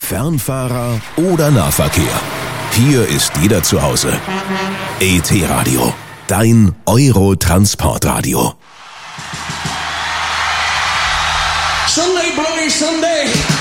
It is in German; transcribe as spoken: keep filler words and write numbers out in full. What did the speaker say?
Fernfahrer oder Nahverkehr. Hier ist jeder zu Hause. E T-Radio, dein Euro-Transportradio. Sunday, Bloody Sunday.